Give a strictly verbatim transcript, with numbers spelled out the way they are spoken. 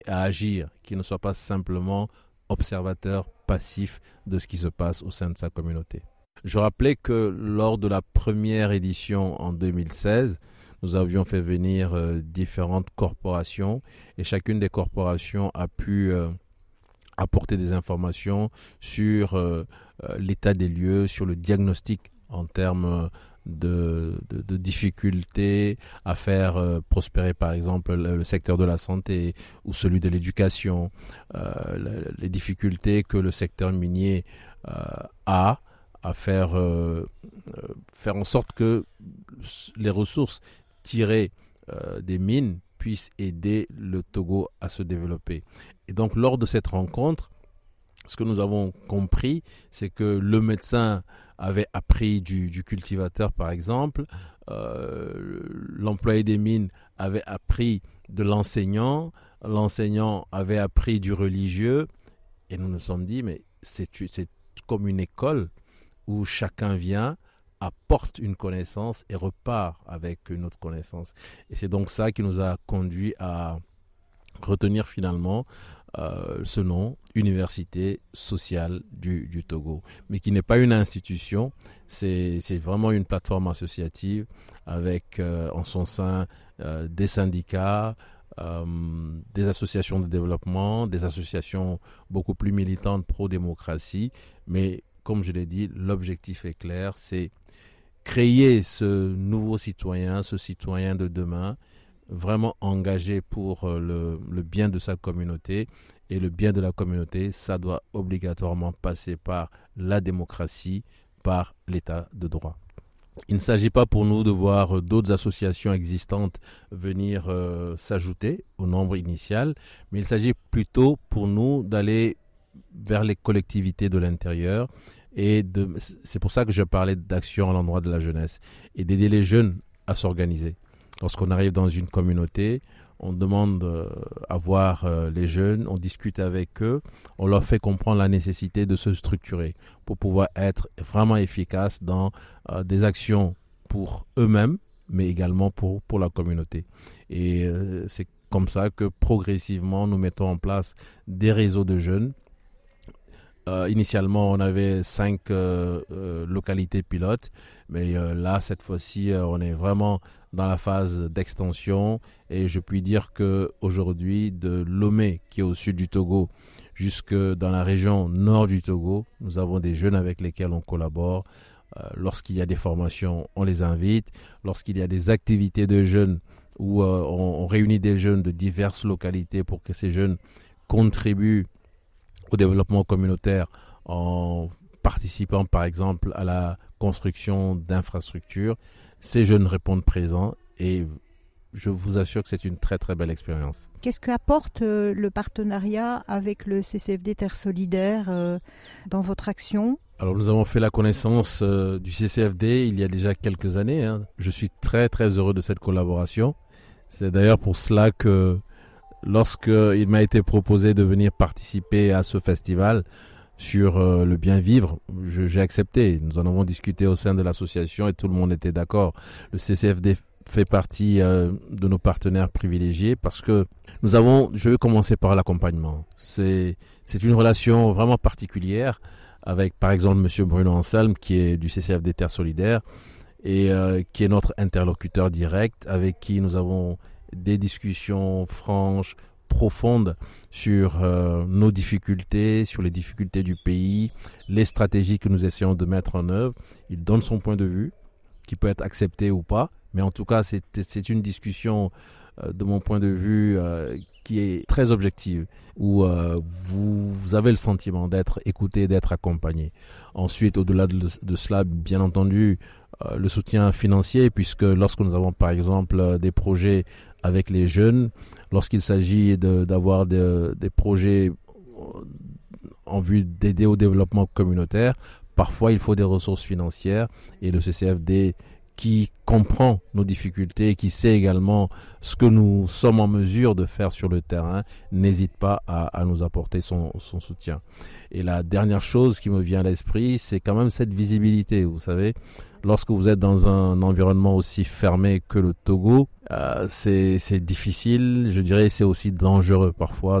à agir, qu'il ne soit pas simplement observateur passif de ce qui se passe au sein de sa communauté. Je rappelais que lors de la première édition en deux mille seize, nous avions fait venir euh, différentes corporations et chacune des corporations a pu euh, apporter des informations sur euh, euh, l'état des lieux, sur le diagnostic en termes de, de, de difficultés à faire euh, prospérer par exemple le, le secteur de la santé ou celui de l'éducation, euh, le, les difficultés que le secteur minier euh, a à faire, euh, euh, faire en sorte que les ressources tirées euh, des mines puissent aider le Togo à se développer. Et donc, lors de cette rencontre, ce que nous avons compris, c'est que le médecin avait appris du, du cultivateur, par exemple, euh, l'employé des mines avait appris de l'enseignant, l'enseignant avait appris du religieux, et nous nous sommes dit, mais c'est, c'est comme une école où chacun vient, apporte une connaissance et repart avec une autre connaissance. Et c'est donc ça qui nous a conduit à retenir finalement euh, ce nom, Université sociale du, du Togo, mais qui n'est pas une institution, c'est, c'est vraiment une plateforme associative avec euh, en son sein euh, des syndicats, euh, des associations de développement, des associations beaucoup plus militantes pro-démocratie, mais comme je l'ai dit, l'objectif est clair, c'est créer ce nouveau citoyen, ce citoyen de demain, vraiment engagé pour le, le bien de sa communauté. Et le bien de la communauté, ça doit obligatoirement passer par la démocratie, par l'état de droit. Il ne s'agit pas pour nous de voir d'autres associations existantes venir euh, s'ajouter au nombre initial, mais il s'agit plutôt pour nous d'aller vers les collectivités de l'intérieur. Et de, c'est pour ça que je parlais d'action à l'endroit de la jeunesse et d'aider les jeunes à s'organiser. Lorsqu'on arrive dans une communauté, on demande à voir les jeunes, on discute avec eux, on leur fait comprendre la nécessité de se structurer pour pouvoir être vraiment efficace dans euh, des actions pour eux-mêmes, mais également pour, pour la communauté. Et euh, c'est comme ça que progressivement, nous mettons en place des réseaux de jeunes. Euh, initialement, on avait cinq euh, euh, localités pilotes, mais euh, là, cette fois-ci, euh, on est vraiment dans la phase d'extension et je puis dire qu'aujourd'hui, de Lomé, qui est au sud du Togo, jusque dans la région nord du Togo, nous avons des jeunes avec lesquels on collabore. Euh, lorsqu'il y a des formations, on les invite. Lorsqu'il y a des activités de jeunes où euh, on, on réunit des jeunes de diverses localités pour que ces jeunes contribuent au développement communautaire en participant par exemple à la construction d'infrastructures. Ces jeunes répondent présents et je vous assure que c'est une très très belle expérience. Qu'est-ce qu'apporte euh, le partenariat avec le C C F D Terre Solidaire euh, dans votre action ? Alors nous avons fait la connaissance euh, du C C F D il y a déjà quelques années. Hein. Je suis très très heureux de cette collaboration. C'est d'ailleurs pour cela que lorsqu'il m'a été proposé de venir participer à ce festival sur euh, le bien vivre, je, j'ai accepté. Nous en avons discuté au sein de l'association et tout le monde était d'accord. Le C C F D fait partie euh, de nos partenaires privilégiés parce que nous avons, je vais commencer par l'accompagnement. C'est, c'est une relation vraiment particulière avec par exemple monsieur Bruno Anselme qui est du C C F D Terre Solidaire et euh, qui est notre interlocuteur direct avec qui nous avons des discussions franches, profondes sur euh, nos difficultés, sur les difficultés du pays, les stratégies que nous essayons de mettre en œuvre. Il donne son point de vue, qui peut être accepté ou pas, mais en tout cas, c'est, c'est une discussion euh, de mon point de vue euh, qui est très objective, où euh, vous, vous avez le sentiment d'être écouté, d'être accompagné. Ensuite, au-delà de, de cela, bien entendu, euh, le soutien financier, puisque lorsque nous avons par exemple euh, des projets avec les jeunes, lorsqu'il s'agit de, d'avoir de, des projets en vue d'aider au développement communautaire, parfois il faut des ressources financières et le C C F D qui comprend nos difficultés et qui sait également ce que nous sommes en mesure de faire sur le terrain, n'hésite pas à, à nous apporter son, son soutien. Et la dernière chose qui me vient à l'esprit, c'est quand même cette visibilité. Vous savez, lorsque vous êtes dans un environnement aussi fermé que le Togo, Euh, c'est, c'est difficile, je dirais, c'est aussi dangereux parfois